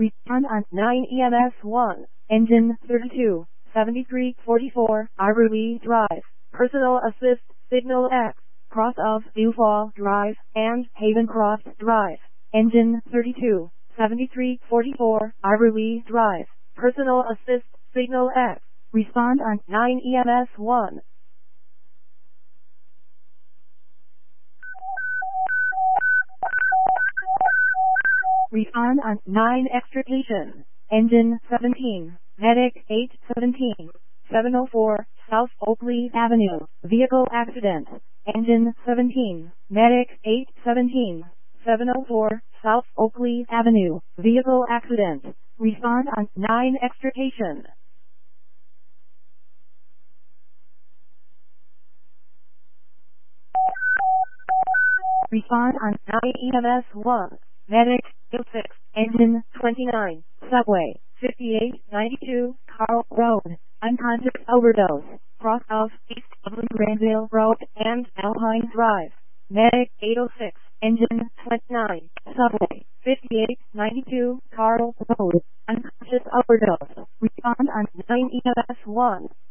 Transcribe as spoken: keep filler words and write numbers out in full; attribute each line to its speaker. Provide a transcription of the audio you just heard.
Speaker 1: Respond on nine E M S one. Engine thirty-two, seventy-three forty-four, Arborlee Drive. Personal Assist, Signal X. Cross of Dewfall Drive and Havencroft Drive. Engine thirty-two, seventy-three forty-four, Arborlee Drive. Personal Assist, Signal X. Respond on nine E M S one. Respond on nine Extrication. Engine seventeen, Medic eight seventeen, seven oh four, South Oakley Avenue. Vehicle accident. Engine seventeen, Medic eight seventeen, seven oh four, South Oakley Avenue. Vehicle accident. Respond on nine Extrication. Respond on nine E M S one. Medic oh six, Engine twenty-nine, Subway, fifty-eight ninety-two, Carl Road. Unconscious overdose. Cross of East Dublin Granville Road and Alpine Drive. Medic eight oh six, Engine twenty-nine, Subway, fifty-eight ninety-two, Carl Road. Unconscious overdose. Respond on nine E M S one.